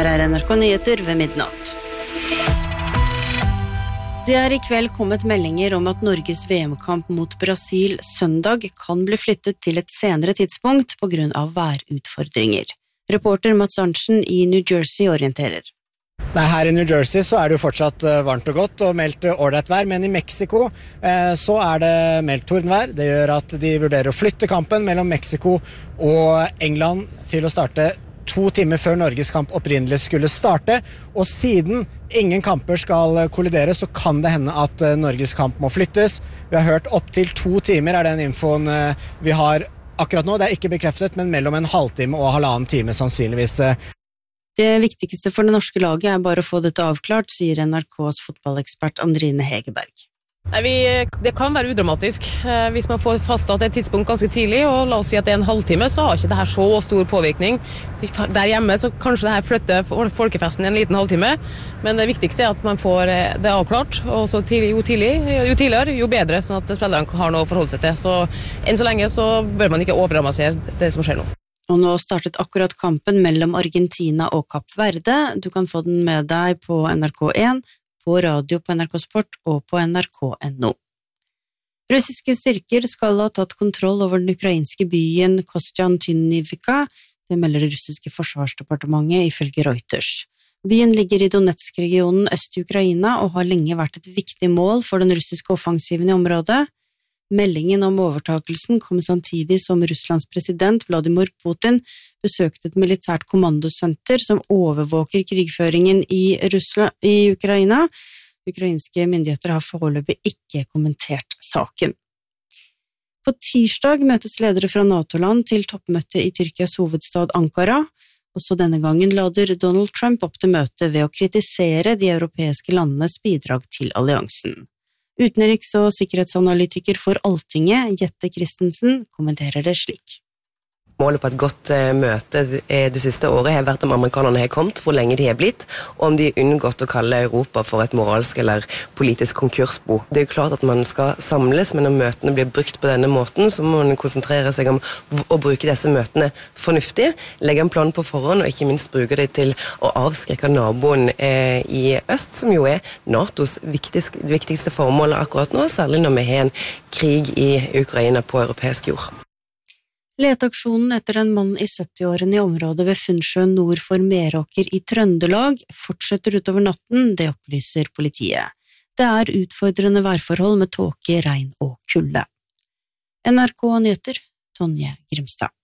Her NRK Nyheter ved midnatt. Det I kveld kommet meldinger om at Norges VM-kamp mot Brasil søndag kan bli flyttet til et senere tidspunkt på grunn av værutfordringer. Reporter Mats Arntzen I New Jersey orienterer. Nei, her I New Jersey så det jo fortsatt varmt og godt og meldt ordentlig vær, men I Mexico så det meldt tordenvær. Det gjør at de vurderer å flytte kampen mellom Mexico og England til å starte 2 timer før Norges kamp opprinnelig skulle starte, og siden ingen kamper skal kollidere, så kan det hende at Norges kamp må flyttes. Vi har hørt opp til 2 timer den infoen vi har akkurat nå. Det ikke bekreftet, men mellom en halvtime og 1,5 time sannsynligvis. Det viktigste for det norske laget bare å få dette avklart, sier NRKs fotballekspert Andrine Hegerberg. Det kan være udramatisk hvis man får fastsatt et tidspunkt ganske tidlig, og la oss si at det en halvtime, så har ikke det her så stor påvirkning. Der hjemme så kanskje det her flytter folkefesten en liten halvtime, men det viktigste at man får det avklart, og så jo tidligere, jo bedre, sånn at spillerne har noe å forholde seg til. Så enn så lenge så bør man ikke overdramatisere det som skjer nå. Og nå startet akkurat kampen mellom Argentina og Kapp Verde. Du kan få den med deg på NRK1, på radio på NRK Sport og på NRK.no. Russiske styrker skal ha tatt kontroll over den ukrainske byen Kostyantynivka, det melder det russiske forsvarsdepartementet ifølge Reuters. Byen ligger I Donetsk-regionen øst I Ukraina og har lenge vært et viktig mål for den russiske offensiven I området. Meldingen om overtakelsen kom samtidig som Russlands president Vladimir Putin besøkte et militært kommandosenter som overvåker krigføringen I Ukraina. Ukrainske myndigheter har foreløpig ikke kommentert saken. På tirsdag møtes ledere fra NATO-land til toppmøte I Tyrkias hovedstad Ankara. Også denne gangen lader Donald Trump opp til møte ved å kritisere de europeiske landenes bidrag til alliansen. Utenriks- og sikkerhetsanalytiker for Altinget, Jette Christensen, kommenterer det slik. Målet på et godt møte det siste året har vært om amerikanerne har kommet, hvor lenge de har blitt, og om de har unngått å kalle Europa for et moralsk eller politisk konkursbo. Det jo klart at man skal samles, men når møtene blir brukt på denne måten, så må man konsentrere seg om å bruke disse møtene fornuftig, legge en plan på forhånd, og ikke minst bruke det til å avskrekke naboen I øst, som jo NATOs viktigste formål akkurat nå, særlig når vi har en krig I Ukraina på europeisk jord. Leteaksjonen etter en mann I 70-årene I området ved Funnsjøen nord for Meråker I Trøndelag fortsetter utover natten, det opplyser politiet. Det utfordrende værforhold med tåke, regn og kulde. NRK Nyheter, Tonje Grimstad.